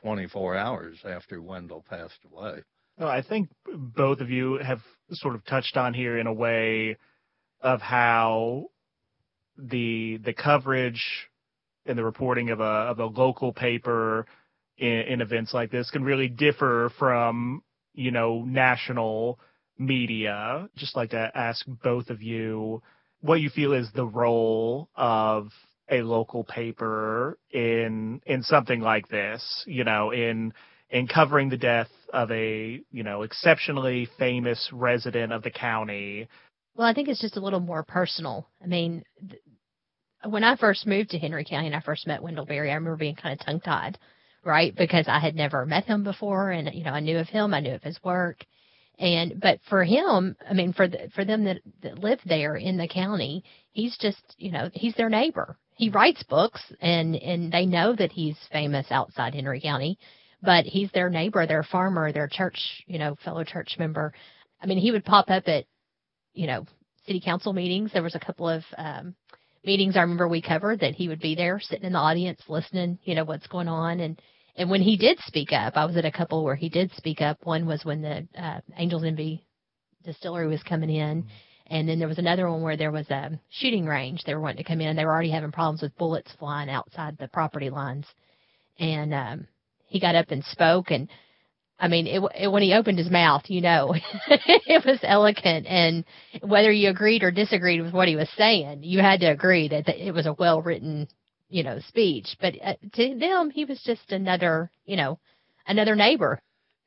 24 hours after Wendell passed away. Well, I think both of you have sort of touched on here in a way of how the coverage and the reporting of a local paper in events like this can really differ from, national media. Just like to ask both of you what you feel is the role of a local paper in something like this, in covering the death of a, exceptionally famous resident of the county. Well, I think it's just a little more personal. I mean, when I first moved to Henry County and I first met Wendell Berry, I remember being kind of tongue-tied, right? Because I had never met him before, and I knew of him, I knew of his work, but for him, I mean, for them that live there in the county, he's just, he's their neighbor. He writes books, and they know that he's famous outside Henry County, but he's their neighbor, their farmer, their church, fellow church member. I mean, he would pop up at, city council meetings. There was a couple of meetings I remember we covered that he would be there sitting in the audience listening, what's going on. And when he did speak up, I was at a couple where he did speak up. One was when the Angels Envy distillery was coming in. And then there was another one where there was a shooting range. They were wanting to come in. They were already having problems with bullets flying outside the property lines. And he got up and spoke. And, I mean, when he opened his mouth, it was eloquent. And whether you agreed or disagreed with what he was saying, you had to agree that it was a well-written, speech. But to them, he was just another neighbor.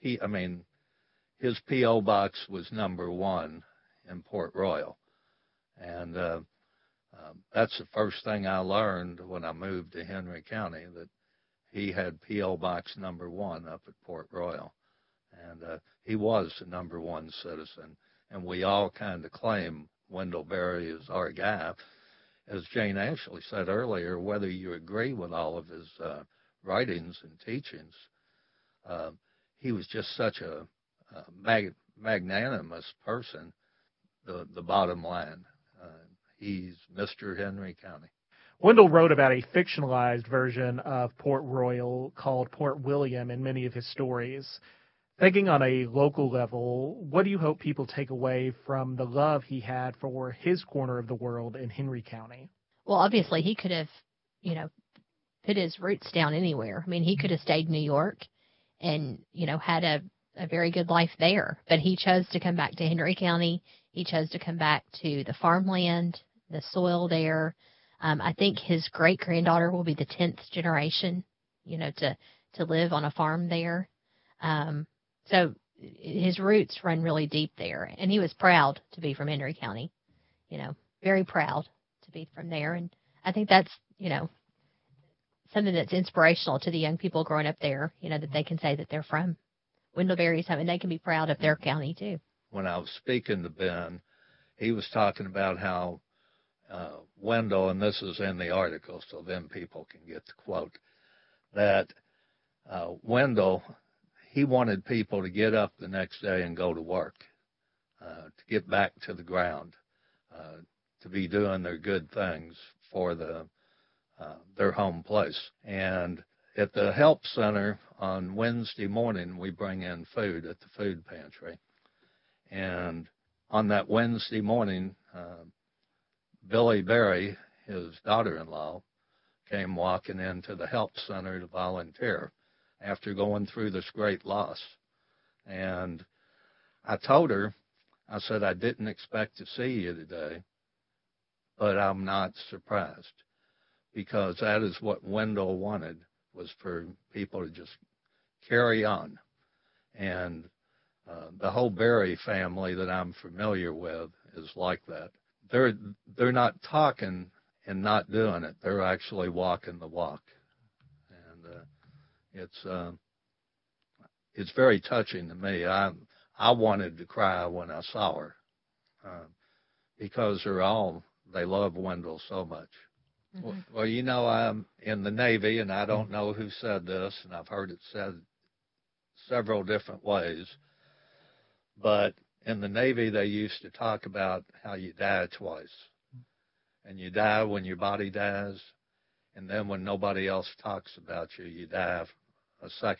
His P.O. box was number 1 in Port Royal. And that's the first thing I learned when I moved to Henry County, that he had P.O. box number 1 up at Port Royal. And he was the number 1 citizen. And we all kind of claim Wendell Berry as our guy. As Jane Ashley said earlier, whether you agree with all of his writings and teachings, he was just such a magnanimous person. The bottom line, he's Mr. Henry County. Wendell wrote about a fictionalized version of Port Royal called Port William in many of his stories. Thinking on a local level, what do you hope people take away from the love he had for his corner of the world in Henry County? Well, obviously, he could have, put his roots down anywhere. I mean, he could have stayed in New York and, had a very good life there. But he chose to come back to Henry County. He chose to come back to the farmland, the soil there. I think his great-granddaughter will be the 10th generation, to live on a farm there. So his roots run really deep there, and he was proud to be from Henry County, very proud to be from there. And I think that's, something that's inspirational to the young people growing up there, that they can say that they're from Wendell Berry's home, and they can be proud of their county too. When I was speaking to Ben, he was talking about how Wendell, and this is in the article, so then people can get the quote, that Wendell, he wanted people to get up the next day and go to work, to get back to the ground, to be doing their good things for their home place. And at the help center on Wednesday morning, we bring in food at the food pantry. And on that Wednesday morning, Billy Berry, his daughter-in-law, came walking into the help center to volunteer after going through this great loss. And I told her, I said, I didn't expect to see you today, but I'm not surprised, because that is what Wendell wanted, was for people to just carry on. And the whole Berry family that I'm familiar with is like that. They're not talking and not doing it. They're actually walking the walk. And it's very touching to me. I wanted to cry when I saw her, because they love Wendell so much. Mm-hmm. Well, I'm in the Navy, and I don't know who said this, and I've heard it said several different ways, but in the Navy, they used to talk about how you die twice. And you die when your body dies, and then when nobody else talks about you, you die a second